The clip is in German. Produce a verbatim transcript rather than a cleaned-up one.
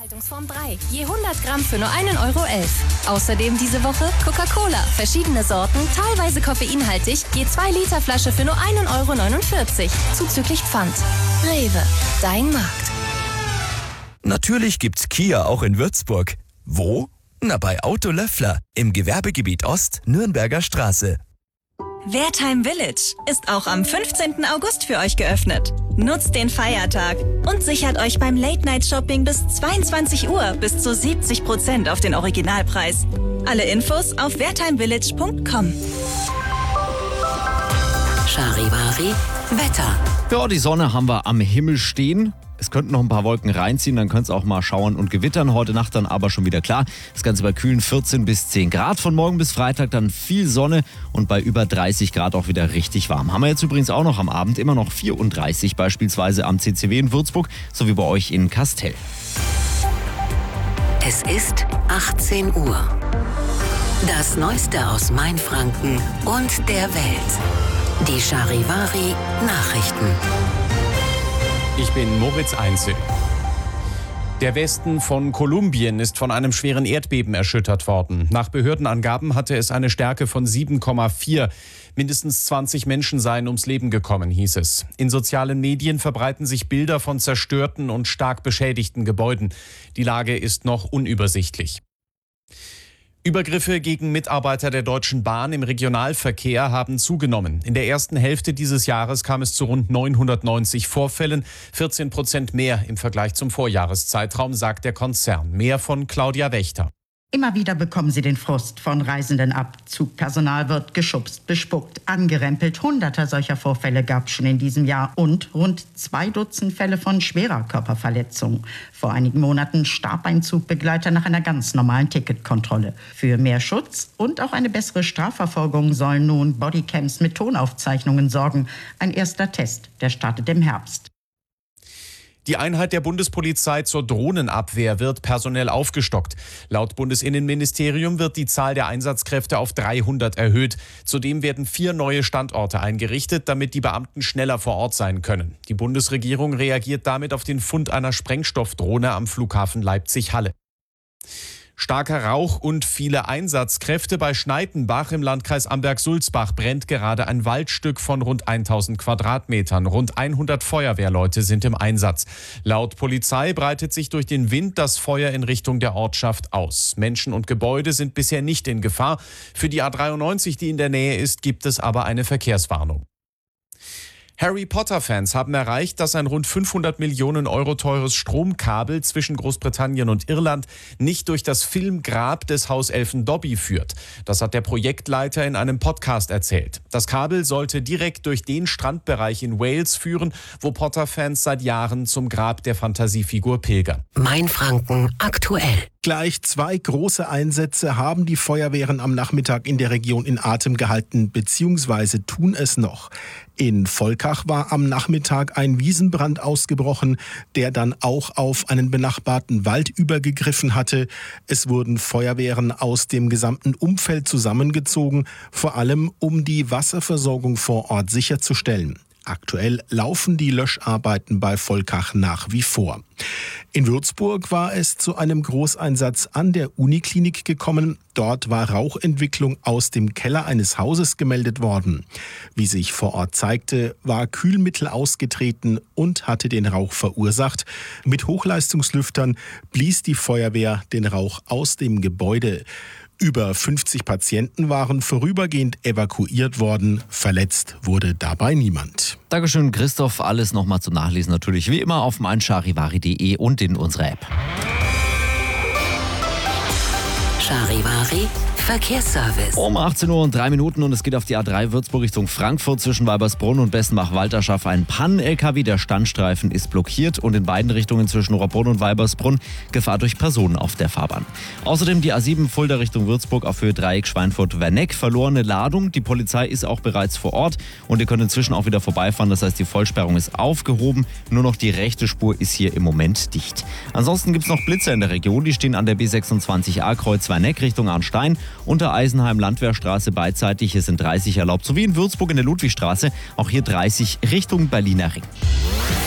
Haltungsform drei. Je hundert Gramm für nur einen Euro elf. Außerdem diese Woche Coca-Cola. Verschiedene Sorten, teilweise koffeinhaltig. Je zwei Liter Flasche für nur einen Euro neunundvierzig. Zuzüglich Pfand. Rewe. Dein Markt. Natürlich gibt's Kia auch in Würzburg. Wo? Na, bei Auto Löffler. Im Gewerbegebiet Ost, Nürnberger Straße. Wertheim Village ist auch am fünfzehnten August für euch geöffnet. Nutzt den Feiertag und sichert euch beim Late-Night-Shopping bis zweiundzwanzig Uhr bis zu siebzig Prozent auf den Originalpreis. Alle Infos auf wertheimvillage punkt com. Charivari Wetter. Ja, die Sonne haben wir am Himmel stehen. Es könnten noch ein paar Wolken reinziehen, dann könnte es auch mal schauern und gewittern. Heute Nacht dann aber schon wieder klar. Das Ganze bei kühlen vierzehn bis zehn Grad. Von morgen bis Freitag dann viel Sonne und bei über dreißig Grad auch wieder richtig warm. Haben wir jetzt übrigens auch noch am Abend immer noch vierunddreißig, beispielsweise am C C W in Würzburg sowie bei euch in Kastel. Es ist achtzehn Uhr. Das Neueste aus Mainfranken und der Welt. Die Charivari Nachrichten. Ich bin Moritz Einzel. Der Westen von Kolumbien ist von einem schweren Erdbeben erschüttert worden. Nach Behördenangaben hatte es eine Stärke von sieben Komma vier. Mindestens zwanzig Menschen seien ums Leben gekommen, hieß es. In sozialen Medien verbreiten sich Bilder von zerstörten und stark beschädigten Gebäuden. Die Lage ist noch unübersichtlich. Übergriffe gegen Mitarbeiter der Deutschen Bahn im Regionalverkehr haben zugenommen. In der ersten Hälfte dieses Jahres kam es zu rund neunhundertneunzig Vorfällen, vierzehn Prozent mehr im Vergleich zum Vorjahreszeitraum, sagt der Konzern. Mehr von Claudia Wächter. Immer wieder bekommen sie den Frust von Reisenden ab. Zugpersonal wird geschubst, bespuckt, angerempelt. Hunderter solcher Vorfälle gab es schon in diesem Jahr und rund zwei Dutzend Fälle von schwerer Körperverletzung. Vor einigen Monaten starb ein Zugbegleiter nach einer ganz normalen Ticketkontrolle. Für mehr Schutz und auch eine bessere Strafverfolgung sollen nun Bodycams mit Tonaufzeichnungen sorgen. Ein erster Test, der startet im Herbst. Die Einheit der Bundespolizei zur Drohnenabwehr wird personell aufgestockt. Laut Bundesinnenministerium wird die Zahl der Einsatzkräfte auf dreihundert erhöht. Zudem werden vier neue Standorte eingerichtet, damit die Beamten schneller vor Ort sein können. Die Bundesregierung reagiert damit auf den Fund einer Sprengstoffdrohne am Flughafen Leipzig-Halle. Starker Rauch und viele Einsatzkräfte. Bei Schneidenbach im Landkreis Amberg-Sulzbach brennt gerade ein Waldstück von rund tausend Quadratmetern. Rund hundert Feuerwehrleute sind im Einsatz. Laut Polizei breitet sich durch den Wind das Feuer in Richtung der Ortschaft aus. Menschen und Gebäude sind bisher nicht in Gefahr. Für die A dreiundneunzig, die in der Nähe ist, gibt es aber eine Verkehrswarnung. Harry Potter-Fans haben erreicht, dass ein rund fünfhundert Millionen Euro teures Stromkabel zwischen Großbritannien und Irland nicht durch das Filmgrab des Hauselfen Dobby führt. Das hat der Projektleiter in einem Podcast erzählt. Das Kabel sollte direkt durch den Strandbereich in Wales führen, wo Potter-Fans seit Jahren zum Grab der Fantasiefigur pilgern. Mainfranken aktuell. Gleich zwei große Einsätze haben die Feuerwehren am Nachmittag in der Region in Atem gehalten, beziehungsweise tun es noch. In Volkach war am Nachmittag ein Wiesenbrand ausgebrochen, der dann auch auf einen benachbarten Wald übergegriffen hatte. Es wurden Feuerwehren aus dem gesamten Umfeld zusammengezogen, vor allem um die Wasserversorgung vor Ort sicherzustellen. Aktuell laufen die Löscharbeiten bei Volkach nach wie vor. In Würzburg war es zu einem Großeinsatz an der Uniklinik gekommen. Dort war Rauchentwicklung aus dem Keller eines Hauses gemeldet worden. Wie sich vor Ort zeigte, war Kühlmittel ausgetreten und hatte den Rauch verursacht. Mit Hochleistungslüftern blies die Feuerwehr den Rauch aus dem Gebäude. Über fünfzig Patienten waren vorübergehend evakuiert worden. Verletzt wurde dabei niemand. Dankeschön, Christoph. Alles nochmal zum Nachlesen natürlich wie immer auf meincharivari punkt de und in unserer App. Charivari Verkehrsservice. Um achtzehn Uhr und drei Minuten und es geht auf die A drei Würzburg Richtung Frankfurt zwischen Weibersbrunn und Bessenbach-Walterschaff ein Pannen-L K W. Der Standstreifen ist blockiert und in beiden Richtungen zwischen Rohrbrunn und Weibersbrunn Gefahr durch Personen auf der Fahrbahn. Außerdem die A sieben Fulda Richtung Würzburg auf Höhe Dreieck Schweinfurt-Werneck. Verlorene Ladung. Die Polizei ist auch bereits vor Ort und ihr könnt inzwischen auch wieder vorbeifahren. Das heißt, die Vollsperrung ist aufgehoben. Nur noch die rechte Spur ist hier im Moment dicht. Ansonsten gibt es noch Blitzer in der Region. Die stehen an der B sechsundzwanzig A Kreuz Werneck Richtung Arnstein. Unter Eisenheim Landwehrstraße beidseitig, hier sind dreißig erlaubt, sowie in Würzburg in der Ludwigstraße, auch hier dreißig Richtung Berliner Ring.